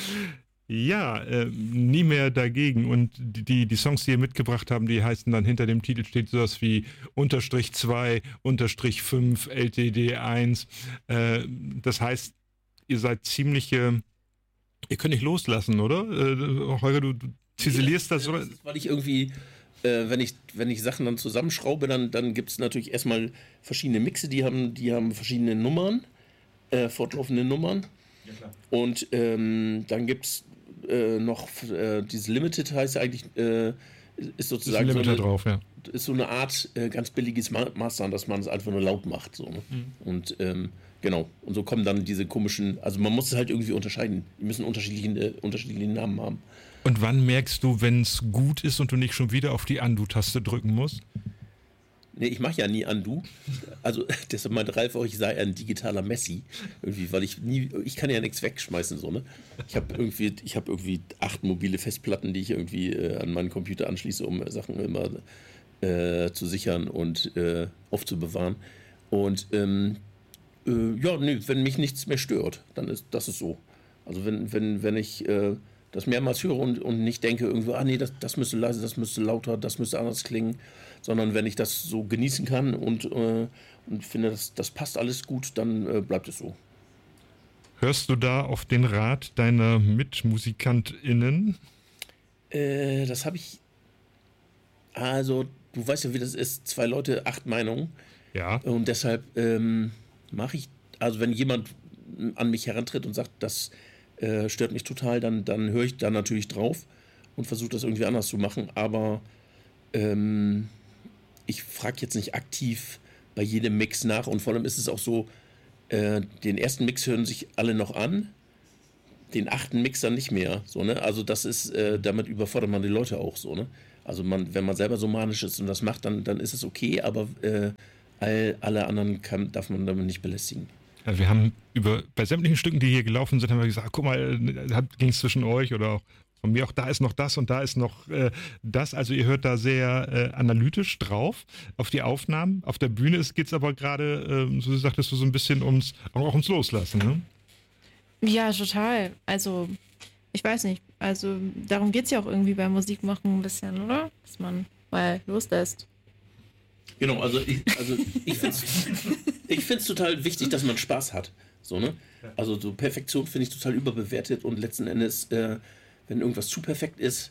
Ja, nie mehr dagegen. Und die Songs, die ihr mitgebracht haben, die heißen dann, hinter dem Titel steht sowas wie _2, _5, LTD1. Das heißt, ihr seid ziemliche, ihr könnt nicht loslassen, oder? Holger, du ziselierst das, oder? Das ist, weil ich irgendwie, wenn ich Sachen dann zusammenschraube, dann gibt es natürlich erstmal verschiedene Mixe, die haben verschiedene Nummern, fortlaufende Nummern. Ja, klar. Und dann gibt es noch dieses Limited, heißt eigentlich, ist sozusagen ist ein Limiter drauf, ja. Ist so eine Art ganz billiges Mastern, dass man es einfach nur laut macht. So, ne? Und genau, und so kommen dann diese komischen, also man muss es halt irgendwie unterscheiden. Die müssen unterschiedliche Namen haben. Und wann merkst du, wenn es gut ist und du nicht schon wieder auf die Undo-Taste drücken musst? Nee, ich mache ja nie Undo. Also deshalb meinte Ralf auch, ich sei ein digitaler Messi. Irgendwie, weil ich kann ja nichts wegschmeißen, so, ne? Ich habe irgendwie 8 mobile Festplatten, die ich irgendwie an meinen Computer anschließe, um Sachen immer zu sichern und aufzubewahren. Und wenn mich nichts mehr stört, dann ist das so. Also wenn ich das mehrmals höre und nicht denke irgendwie, das müsste leise, das müsste lauter, das müsste anders klingen, sondern wenn ich das so genießen kann und finde, das passt alles gut, dann bleibt es so. Hörst du da auf den Rat deiner MitmusikantInnen? Das habe ich, also du weißt ja, wie das ist, 2 Leute, 8 Meinungen. Ja. Und deshalb mache ich, also wenn jemand an mich herantritt und sagt, das stört mich total, dann höre ich da natürlich drauf und versuche das irgendwie anders zu machen, aber ich frage jetzt nicht aktiv bei jedem Mix nach und vor allem ist es auch so, den ersten Mix hören sich alle noch an, den 8. Mix dann nicht mehr, so, ne? Also das ist, damit überfordert man die Leute auch so, ne? Also wenn man selber so manisch ist und das macht, dann ist es okay, aber alle anderen darf man damit nicht belästigen. Also wir haben bei sämtlichen Stücken, die hier gelaufen sind, haben wir gesagt, guck mal, ging es zwischen euch oder auch von mir auch, da ist noch das und da ist noch das. Also ihr hört da sehr analytisch drauf auf die Aufnahmen. Auf der Bühne geht es aber gerade, so sagtest du, so ein bisschen auch ums Loslassen, ne? Ja, total. Also ich weiß nicht, also darum geht es ja auch irgendwie bei Musik machen ein bisschen, oder? Dass man mal loslässt. Genau, also ich finde es total wichtig, dass man Spaß hat. So, ne? Also so Perfektion finde ich total überbewertet und letzten Endes, wenn irgendwas zu perfekt ist,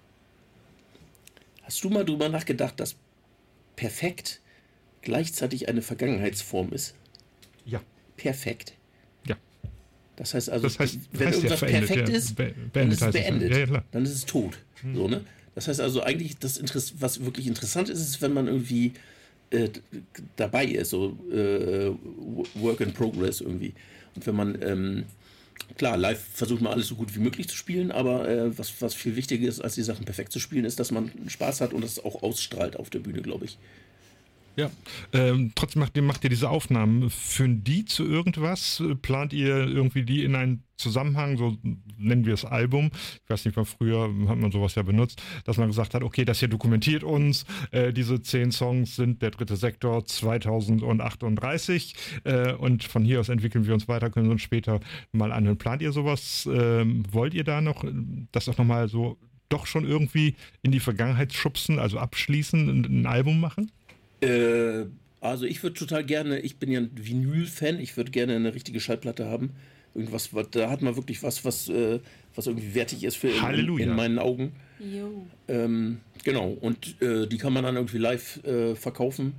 hast du mal drüber nachgedacht, dass perfekt gleichzeitig eine Vergangenheitsform ist? Ja. Perfekt. Ja. Das heißt also, wenn irgendwas perfekt ist, dann ist es beendet. Ja, dann ist es tot. So, ne? Das heißt also eigentlich, was wirklich interessant ist wenn man irgendwie dabei ist, so Work in Progress irgendwie. Und wenn man, klar, live versucht man alles so gut wie möglich zu spielen, aber was viel wichtiger ist, als die Sachen perfekt zu spielen, ist, dass man Spaß hat und das auch ausstrahlt auf der Bühne, glaube ich. Ja, trotzdem macht ihr diese Aufnahmen. Führen die zu irgendwas? Plant ihr irgendwie die in einen Zusammenhang, so nennen wir es Album? Ich weiß nicht, früher hat man sowas ja benutzt, dass man gesagt hat, okay, das hier dokumentiert uns, diese 10 Songs sind der 3. Sektor 2038 und von hier aus entwickeln wir uns weiter, können uns später mal anhören. Plant ihr sowas? Wollt ihr da noch das auch nochmal so doch schon irgendwie in die Vergangenheit schubsen, also abschließen, ein Album machen? Also ich würde total gerne, ich bin ja ein Vinyl-Fan, ich würde gerne eine richtige Schallplatte haben. Irgendwas, da hat man wirklich was irgendwie wertig ist für in meinen Augen. Genau, und die kann man dann irgendwie live verkaufen.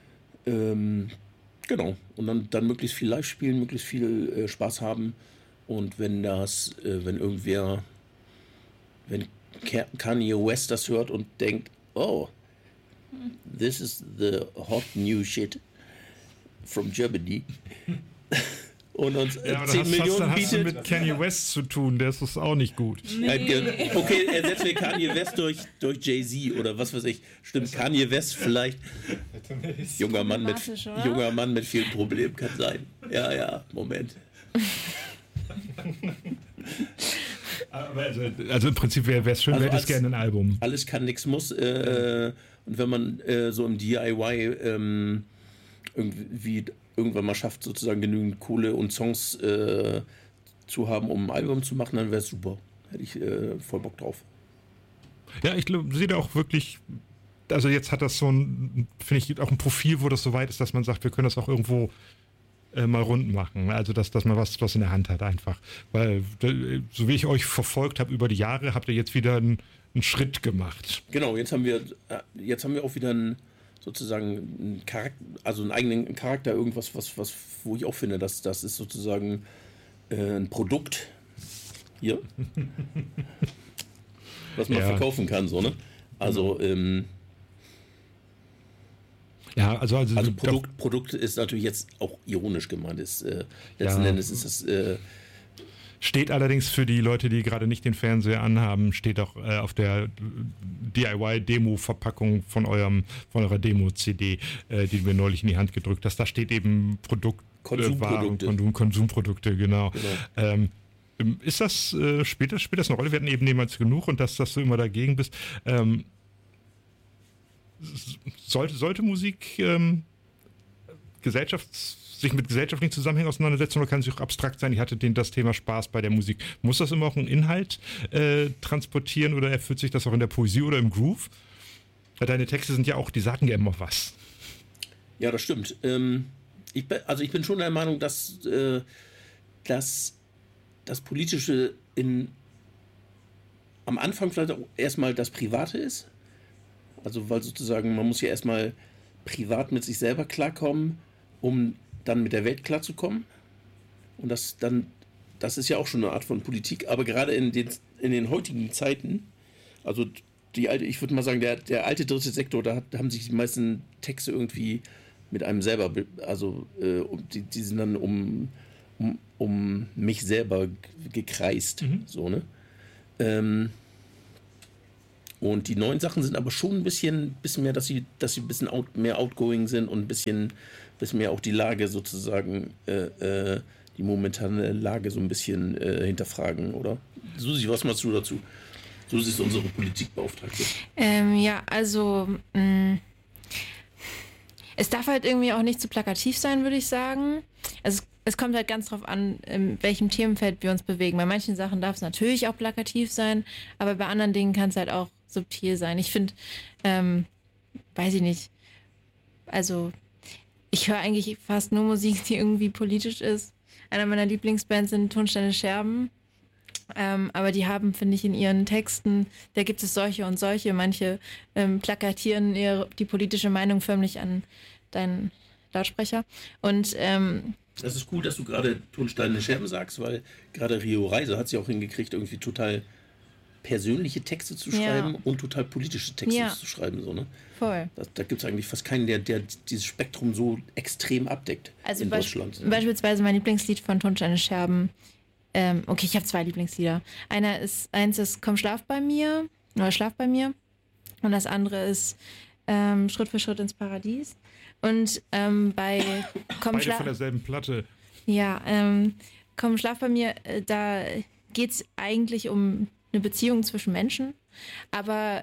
Genau, und dann möglichst viel live spielen, möglichst viel Spaß haben. Und wenn Kanye West das hört und denkt, oh, this is the hot new shit from Germany. Und uns 10 Millionen bietet. Hast du mit Kanye West zu tun, der ist das auch nicht gut. Nee. Okay, ersetzt wir Kanye West durch Jay-Z oder was weiß ich. Stimmt, Kanye West vielleicht. Junger Mann mit vielen Problemen kann sein. Ja, Moment. Also im Prinzip wäre es schön, wäre das gerne ein Album. Alles kann, nichts muss. Und wenn man so im DIY irgendwie irgendwann mal schafft, sozusagen genügend Kohle und Songs zu haben, um ein Album zu machen, dann wäre es super. Hätte ich voll Bock drauf. Ja, ich sehe da auch wirklich, also jetzt hat das so ein, finde ich, auch ein Profil, wo das so weit ist, dass man sagt, wir können das auch irgendwo mal rund machen. Also, dass man was in der Hand hat einfach. Weil, so wie ich euch verfolgt habe über die Jahre, habt ihr jetzt wieder einen Schritt gemacht. Genau, jetzt haben wir auch wieder sozusagen einen Charakter, also einen eigenen Charakter, irgendwas, wo ich auch finde, dass das ist sozusagen ein Produkt hier, was man verkaufen kann, so, ne? Also, ja, also Produkt ist natürlich jetzt auch ironisch gemeint. Letzten Endes ist das. Steht allerdings für die Leute, die gerade nicht den Fernseher anhaben, steht auch auf der DIY-Demo-Verpackung von eurer Demo-CD, die du mir neulich in die Hand gedrückt hast. Da steht eben Konsumprodukte, genau. Ist das, spielt das eine Rolle? Wir hatten eben niemals genug und dass du immer dagegen bist. Sollte Musik sich mit gesellschaftlichen Zusammenhängen auseinandersetzen oder kann sie auch abstrakt sein? Ich hatte das Thema Spaß bei der Musik. Muss das immer auch einen Inhalt transportieren oder erfüllt sich das auch in der Poesie oder im Groove? Weil deine Texte sind ja auch, die sagen ja immer was. Ja, das stimmt. Ich bin schon der Meinung, dass das Politische am Anfang vielleicht auch erstmal das Private ist. Also weil sozusagen, man muss ja erstmal privat mit sich selber klarkommen, um dann mit der Welt klarzukommen. Und das ist ja auch schon eine Art von Politik, aber gerade in den heutigen Zeiten, also ich würde mal sagen, der alte dritte Sektor, da haben sich die meisten Texte irgendwie mit einem selber, also die sind dann um mich selber gekreist. So, ne? Und die neuen Sachen sind aber schon ein bisschen mehr, dass sie ein bisschen mehr outgoing sind und ein bisschen mehr auch die Lage sozusagen, die momentane Lage so ein bisschen hinterfragen, oder? Susi, was machst du dazu? Susi ist unsere Politikbeauftragte. Ja, also es darf halt irgendwie auch nicht zu plakativ sein, würde ich sagen. Also es kommt halt ganz drauf an, in welchem Themenfeld wir uns bewegen. Bei manchen Sachen darf es natürlich auch plakativ sein, aber bei anderen Dingen kann es halt auch subtil sein. Ich finde, weiß ich nicht, also ich höre eigentlich fast nur Musik, die irgendwie politisch ist. Einer meiner Lieblingsbands sind Tonsteine Scherben, aber die haben, finde ich, in ihren Texten, da gibt es solche und solche. Manche plakatieren die politische Meinung förmlich an deinen Lautsprecher. Und das ist cool, dass du gerade Tonsteine Scherben sagst, weil gerade Rio Reiser hat sie auch hingekriegt, irgendwie total persönliche Texte zu schreiben und total politische Texte zu schreiben. So, ne? Voll. Da gibt es eigentlich fast keinen, der dieses Spektrum so extrem abdeckt in Deutschland. Beispielsweise mein Lieblingslied von Tonsteine Scherben. Okay, ich habe 2 Lieblingslieder. Eins ist Komm, schlaf bei mir oder Schlaf bei mir. Und das andere ist Schritt für Schritt ins Paradies. Und bei Komm, Beide von derselben Platte. Ja, Komm, schlaf bei mir, da geht es eigentlich um eine Beziehung zwischen Menschen, aber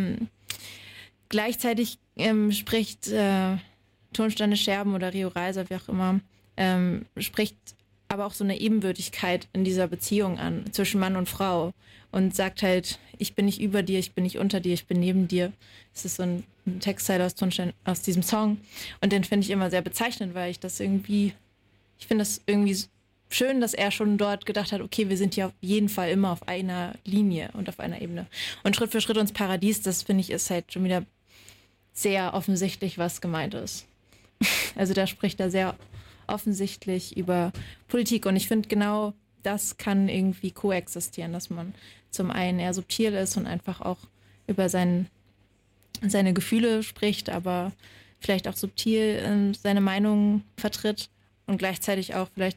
gleichzeitig spricht Tonsteine Scherben oder Rio Reiser, wie auch immer, spricht aber auch so eine Ebenbürtigkeit in dieser Beziehung an, zwischen Mann und Frau und sagt halt, ich bin nicht über dir, ich bin nicht unter dir, ich bin neben dir. Das ist so ein Textteil aus diesem Song und den finde ich immer sehr bezeichnend, weil ich finde das irgendwie schön, dass er schon dort gedacht hat, okay, wir sind hier auf jeden Fall immer auf einer Linie und auf einer Ebene. Und Schritt für Schritt ins Paradies, das finde ich ist halt schon wieder sehr offensichtlich, was gemeint ist. Also da spricht er sehr offensichtlich über Politik und ich finde genau das kann irgendwie koexistieren, dass man zum einen eher subtil ist und einfach auch über seine Gefühle spricht, aber vielleicht auch subtil seine Meinung vertritt und gleichzeitig auch vielleicht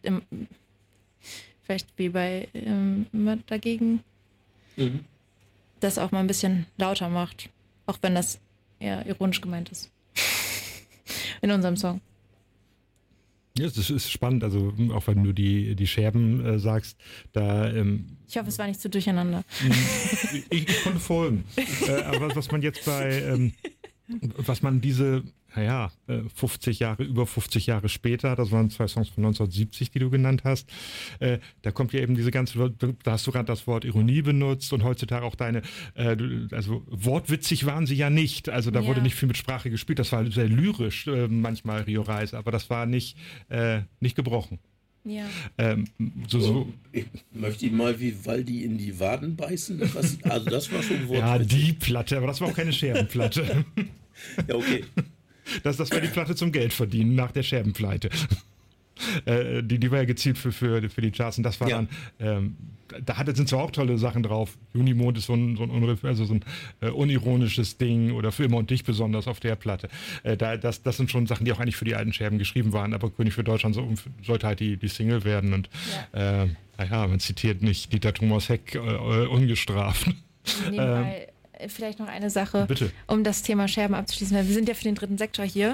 wie bei immer dagegen das auch mal ein bisschen lauter macht, auch wenn das eher ironisch gemeint ist in unserem Song. Ja, das ist spannend, also auch wenn du die Scherben sagst, da... ich hoffe, es war nicht zu durcheinander. Ich konnte folgen. Aber was man jetzt was man diese über 50 Jahre später, das waren 2 Songs von 1970, die du genannt hast, da kommt ja eben diese ganze, da hast du gerade das Wort Ironie benutzt und heutzutage auch deine, also wortwitzig waren sie ja nicht, also da wurde nicht viel mit Sprache gespielt, das war sehr lyrisch manchmal, Rio Reiser, aber das war nicht gebrochen. Ja. Ich möchte ihm mal wie Waldi in die Waden beißen. Also das war schon wortwitzig. Ja, die Platte, aber das war auch keine Scherbenplatte. Ja, okay. Das war die Platte zum Geld verdienen nach der Scherbenpleite. Die war ja gezielt für die Charts und das war dann, sind zwar auch tolle Sachen drauf. Junimond ist so ein unironisches Ding oder Für immer und dich besonders auf der Platte. Das sind schon Sachen, die auch eigentlich für die alten Scherben geschrieben waren, aber König für Deutschland sollte halt die Single werden und man zitiert nicht Dieter Thomas Heck ungestraft. Nebenbei vielleicht noch eine Sache, Bitte. Um das Thema Scherben abzuschließen, weil wir sind ja für den dritten Sektor hier.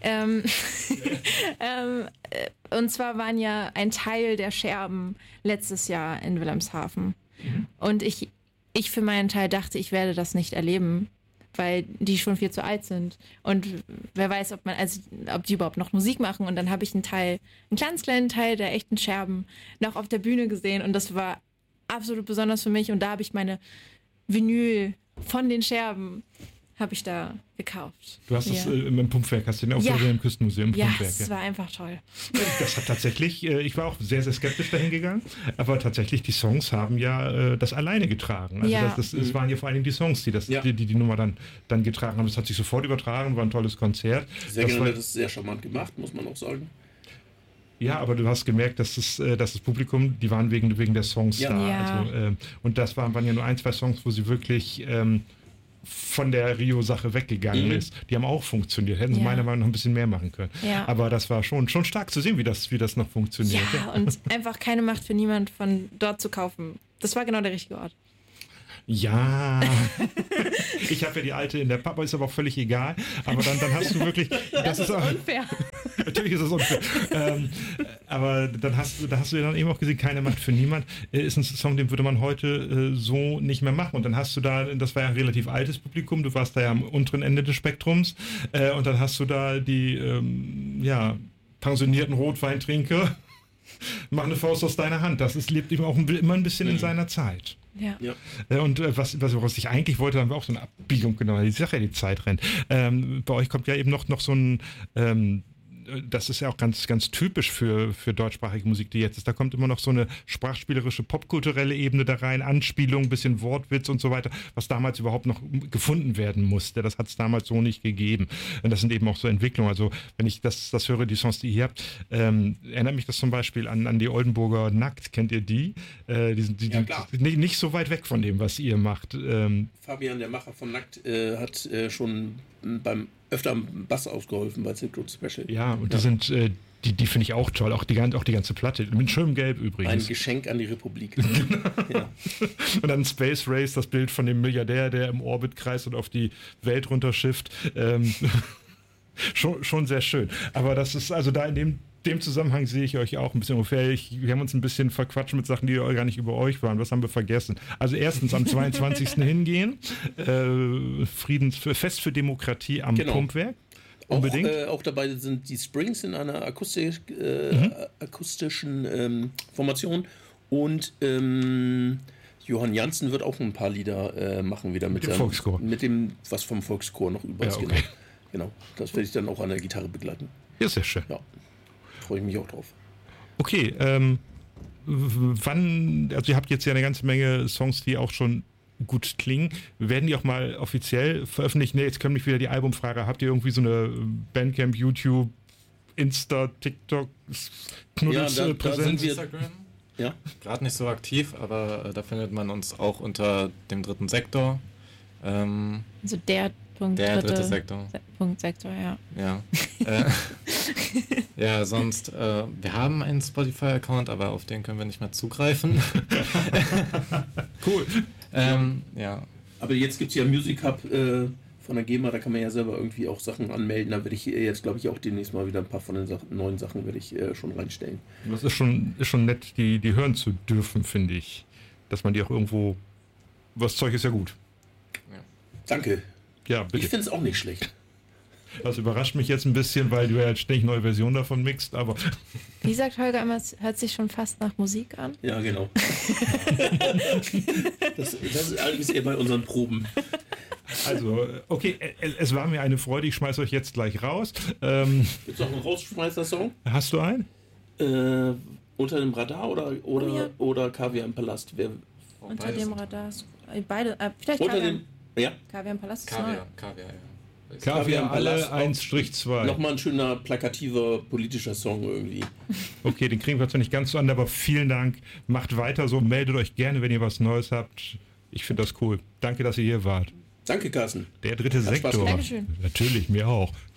Und zwar waren ja ein Teil der Scherben letztes Jahr in Wilhelmshaven. Mhm. Und ich für meinen Teil dachte, ich werde das nicht erleben, weil die schon viel zu alt sind. Und wer weiß, ob die überhaupt noch Musik machen. Und dann habe ich einen ganz kleinen Teil der echten Scherben noch auf der Bühne gesehen. Und das war absolut besonders für mich. Und da habe ich meine Vinyl von den Scherben habe ich da gekauft. Du hast es im Pumpwerk, hast du den auch im Küstenmuseum im Pumpwerk. Ja, das war einfach toll. Das hat tatsächlich, ich war auch sehr, sehr skeptisch dahin gegangen, aber tatsächlich, die Songs haben ja das alleine getragen. Also es waren ja vor allen Dingen die Songs, die Nummer dann getragen haben. Das hat sich sofort übertragen, war ein tolles Konzert. Sehr gerne, das ist sehr charmant gemacht, muss man auch sagen. Ja, aber du hast gemerkt, dass das Publikum, die waren wegen der Songs da. Ja. Also, und das waren ja nur 1, 2 Songs, wo sie wirklich von der Rio-Sache weggegangen ist. Die haben auch funktioniert. Hätten sie meiner Meinung nach ein bisschen mehr machen können. Ja. Aber das war schon stark zu sehen, wie das noch funktioniert. Ja, und einfach keine Macht für niemand von dort zu kaufen. Das war genau der richtige Ort. Ja, ich habe ja die alte in der Papa, ist aber auch völlig egal. Aber dann hast du wirklich... Das ist auch unfair. Natürlich ist das unfair. Aber da hast du ja dann eben auch gesehen, keine Macht für niemand. Ist ein Song, den würde man heute so nicht mehr machen. Und dann hast du das war ja ein relativ altes Publikum, du warst da ja am unteren Ende des Spektrums. Und dann hast du da die pensionierten Rotweintrinker. Mach eine Faust aus deiner Hand. Lebt eben auch immer ein bisschen in seiner Zeit. Ja. Und was ich eigentlich wollte, haben wir auch so eine Abbiegung genommen. Ich sage ja, die Zeit rennt. Bei euch kommt ja eben noch so ein das ist ja auch ganz, ganz typisch für deutschsprachige Musik, die jetzt ist. Da kommt immer noch so eine sprachspielerische, popkulturelle Ebene da rein, Anspielung, ein bisschen Wortwitz und so weiter, was damals überhaupt noch gefunden werden musste. Das hat es damals so nicht gegeben. Und das sind eben auch so Entwicklungen. Also wenn ich das höre, die Songs, die ihr habt, erinnert mich das zum Beispiel an die Oldenburger Nackt. Kennt ihr die? Die sind nicht so weit weg von dem, was ihr macht. Fabian, der Macher von Nackt, hat schon öfter am Bass ausgeholfen bei Silk Road Special. Ja, und die sind, die finde ich auch toll, auch die ganze Platte, mit schönem Gelb übrigens. Ein Geschenk an die Republik. Ja. Und dann Space Race, das Bild von dem Milliardär, der im Orbit kreist und auf die Welt runterschifft. Schon sehr schön. Aber das ist, also da in dem Zusammenhang sehe ich euch auch ein bisschen ungefähr. Wir haben uns ein bisschen verquatscht mit Sachen, die gar nicht über euch waren. Was haben wir vergessen? Also erstens am 22. hingehen. Fest für Demokratie am Pumpwerk. Unbedingt. Auch dabei sind die Springs in einer akustischen Formation. Und Johann Janssen wird auch ein paar Lieder machen wieder mit dem Volkschor. Mit dem, was vom Volkschor noch über ist. Ja, okay. Genau. Das werde ich dann auch an der Gitarre begleiten. Ja, sehr schön. Ja. Freue ich mich auch drauf. Okay, also ihr habt jetzt ja eine ganze Menge Songs, die auch schon gut klingen. Werden die auch mal offiziell veröffentlicht? Ne, jetzt kommt nicht wieder die Albumfrage. Habt ihr irgendwie so eine Bandcamp, YouTube, Insta, TikTok, Knuddels Präsenz? Instagram. Ja. Gerade nicht so aktiv, aber da findet man uns auch unter dem dritten Sektor. Also der dritte Sektor. Ja. Ja, sonst, wir haben einen Spotify-Account, aber auf den können wir nicht mehr zugreifen. Cool. Ja. Aber jetzt gibt es ja Music Hub von der GEMA, da kann man ja selber irgendwie auch Sachen anmelden. Da werde ich jetzt, glaube ich, auch demnächst mal wieder ein paar von den neuen Sachen werde ich schon reinstellen. Das ist schon nett, die hören zu dürfen, finde ich. Dass man die auch irgendwo... Das Zeug ist ja gut. Ja. Danke. Ja, bitte. Ich finde es auch nicht schlecht. Das überrascht mich jetzt ein bisschen, weil du ja jetzt ständig neue Versionen davon mixt, aber... Wie sagt Holger immer, es hört sich schon fast nach Musik an? Ja, genau. das ist allerdings eher bei unseren Proben. Also, okay, es war mir eine Freude, ich schmeiß euch jetzt gleich raus. Gibt es noch einen Rausschmeißer-Song? Hast du einen? Unter dem Radar oder Kaviar im Palast? Unter dem Radar. Beide, vielleicht unter Kaviar. Ja? Kaviar im Palast. Kaviar, ja. Kaviar alle 1-2. Nochmal ein schöner, plakativer, politischer Song irgendwie. Okay, den kriegen wir zwar nicht ganz so an, aber vielen Dank. Macht weiter so, meldet euch gerne, wenn ihr was Neues habt. Ich finde das cool. Danke, dass ihr hier wart. Danke, Carsten. Der dritte Sektor. Dankeschön. Natürlich, mir auch.